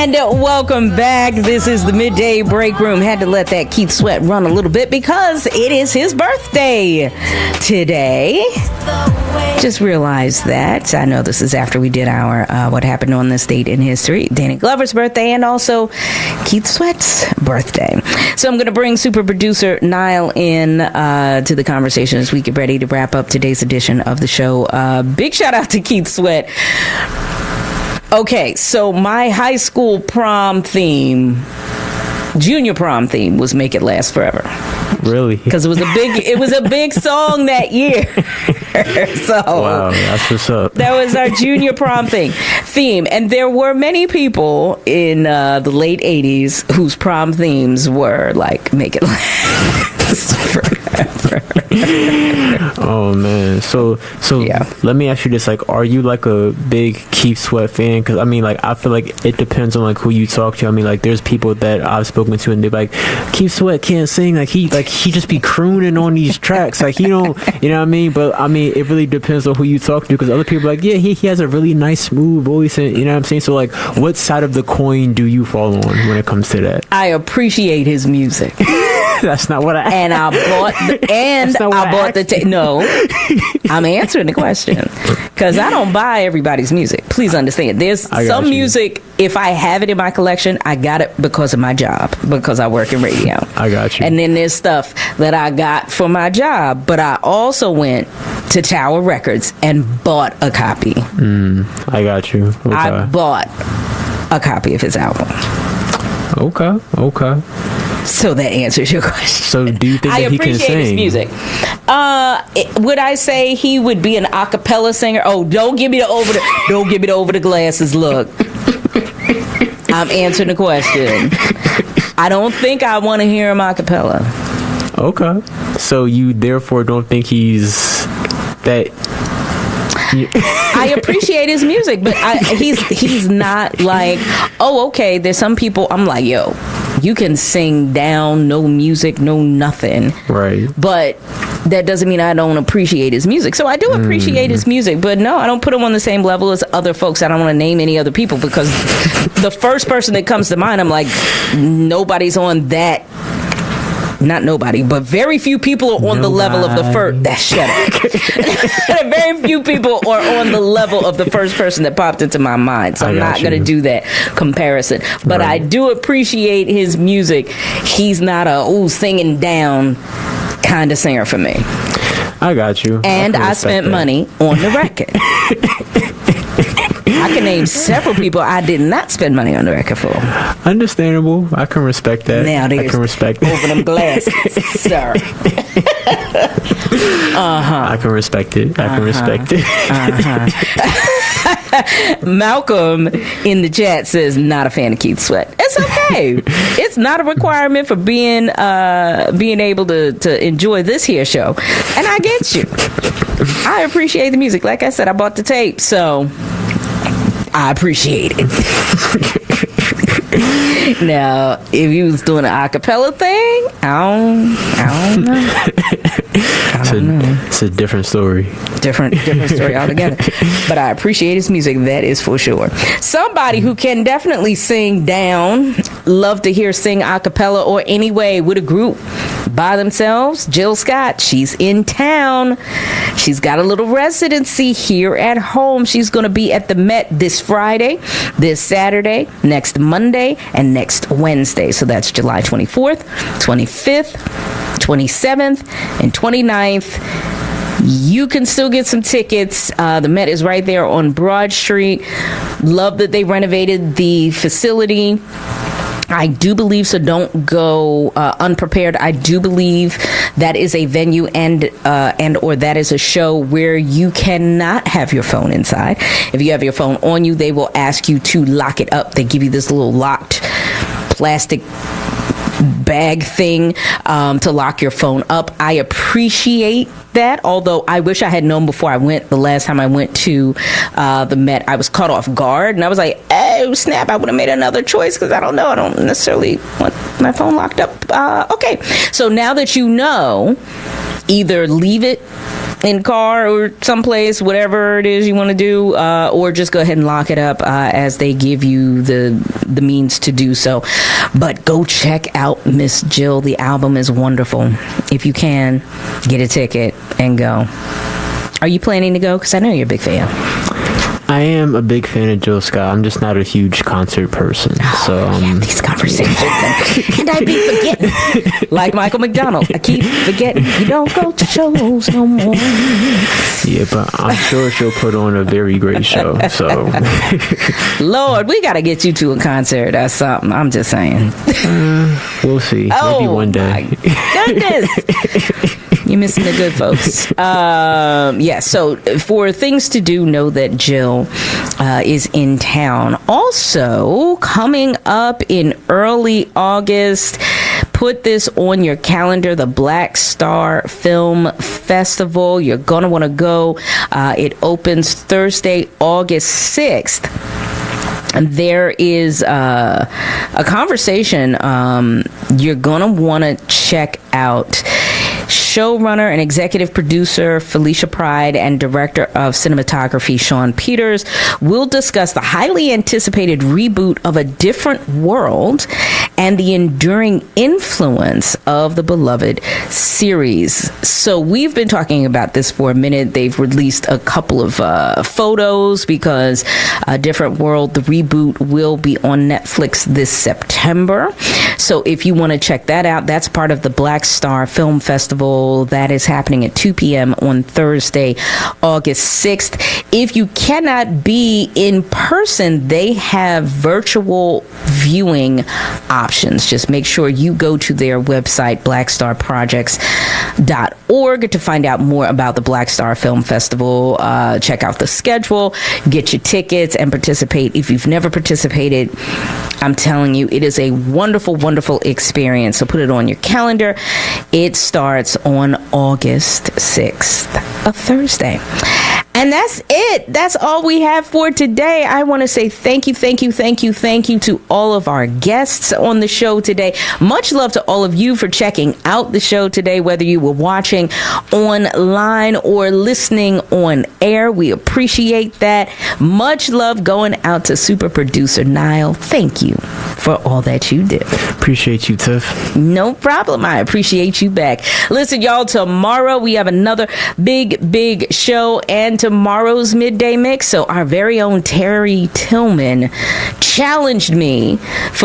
And welcome back. This is the Midday Break Room. Had to let that Keith Sweat run a little bit because it is his birthday today. Just realized that. I know this is after we did our What Happened on This Date in History, Danny Glover's birthday, and also Keith Sweat's birthday. So I'm going to bring super producer Niall in to the conversation as we get ready to wrap up today's edition of the show. Big shout out to Keith Sweat. Okay, so my high school prom theme, junior prom theme, was "Make It Last Forever." Really? Because it was a big song that year. So wow, that's what's up. That was our junior prom theme, and there were many people in the late '80s whose prom themes were like "Make It Last Forever." Oh man, so yeah. Let me ask you this: like, are you like a big Keith Sweat fan? Because I mean, like, I feel like it depends on like who you talk to. I mean, like, there's people that I've spoken to, and they're like, Keith Sweat can't sing. Like he just be crooning on these tracks. Like he don't, you know what I mean? But I mean, it really depends on who you talk to. Because other people are like, yeah, he has a really nice, smooth voice, and you know what I'm saying. So like, what side of the coin do you fall on when it comes to that? I appreciate his music. That's not what I. And I bought the tape. No, I'm answering the question because I don't buy everybody's music. Please understand. There's some music. If I have it in my collection, I got it because of my job, because I work in radio. I got you. And then there's stuff that I got for my job, but I also went to Tower Records and bought a copy. I got you. Okay. I bought a copy of his album. Okay. So that answers your question. So do you think that he can sing? I appreciate his music. Would I say he would be an a cappella singer? Oh, don't give me the over the glasses look. I'm answering the question. I don't think I want to hear him a cappella. Okay. So you therefore don't think he's that. I appreciate his music, but he's not like, oh, okay, there's some people I'm like, yo, you can sing down, no music, no nothing. Right. But that doesn't mean I don't appreciate his music. So I do appreciate his music, but no, I don't put him on the same level as other folks. I don't want to name any other people because the first person that comes to mind, I'm like, nobody's on that. Not nobody, but very few people are on the level of the first. Shut up. Very few people are on the level of the first person that popped into my mind. So I'm not going to do that comparison. But I do appreciate his music. He's not a singing down kind of singer for me. I got you. And I spent money on the record. I can name several people I did not spend money on the record for. Understandable. I can respect that. Now I can respect that. Over them glasses, sir. I can respect it. I can respect it. Malcolm in the chat says not a fan of Keith Sweat. It's okay. It's not a requirement for being able to enjoy this here show. And I get you. I appreciate the music. Like I said, I bought the tape, so I appreciate it. Now, if you was doing an a cappella thing, I don't know. It's a different story. Different story altogether. But I appreciate his music, that is for sure. Somebody who can definitely sing down, love to hear sing a cappella or anyway with a group by themselves, Jill Scott. She's in town. She's got a little residency here at home. She's going to be at the Met this Friday, this Saturday, next Monday, and next Wednesday. So that's July 24th, 25th, 27th, and 29th. You can still get some tickets. The Met is right there on Broad Street. Love that they renovated the facility. I do believe, so don't go unprepared. I do believe that is a venue and or that is a show where you cannot have your phone inside. If you have your phone on you, they will ask you to lock it up. They give you this little locked plastic bag thing to lock your phone up. I appreciate that, although I wish I had known before I went. The last time I went to the Met, I was caught off guard, and I was like, oh snap, I would have made another choice because I don't necessarily want my phone locked up. Okay, so now that you know, either leave it in car or someplace, whatever it is you want to do, or just go ahead and lock it up as they give you the means to do so. But go check out Miss Jill. The album is wonderful. If you can, get a ticket and go. Are you planning to go? Because I know you're a big fan. I am a big fan of Jill Scott. I'm just not a huge concert person. So we have these conversations, and I be forgetting. Like Michael McDonald, I keep forgetting you don't go to shows no more. Yeah, but I'm sure she'll put on a very great show. So, Lord, we got to get you to a concert or something. I'm just saying. We'll see. Maybe one day. My goodness. You're missing the good folks. So for things to do, know that Jill is in town. Also, coming up in early August, put this on your calendar, the Black Star Film Festival. You're going to want to go. It opens Thursday, August 6th. And there is a conversation you're going to want to check out. Showrunner and executive producer Felicia Pride and director of cinematography Sean Peters will discuss the highly anticipated reboot of A Different World and the enduring influence of the beloved series. So we've been talking about this for a minute. They've released a couple of photos because A Different World, the reboot, will be on Netflix this September. So if you want to check that out, that's part of the Black Star Film Festival. That is happening at 2 p.m. on Thursday, August 6th. If you cannot be in person, they have virtual viewing options. Just make sure you go to their website, blackstarprojects.org, to find out more about the Black Star Film Festival. Check out the schedule, get your tickets, and participate. If you've never participated, I'm telling you, it is a wonderful, wonderful experience. So put it on your calendar. It starts on August 6th, a Thursday. And that's it. That's all we have for today. I want to say thank you to all of our guests on the show today. Much love to all of you for checking out the show today, whether you were watching online or listening on air. We appreciate that. Much love going out to super producer Niall. Thank you for all that you do. Appreciate you, Tiff. No problem. I appreciate you back. Listen, y'all, tomorrow we have another big show, and tomorrow's Midday Mix. So our very own Terry Tillman challenged me for